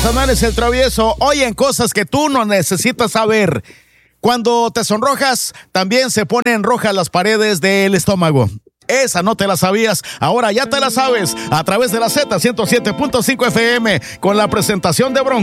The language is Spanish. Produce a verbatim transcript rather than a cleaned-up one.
Anuales El Travieso. Oyen cosas que tú no necesitas saber. Cuando te sonrojas, también se ponen rojas las paredes del estómago. Esa no te la sabías, ahora ya te la sabes a través de la Z ciento siete punto cinco F M con la presentación de Bronco.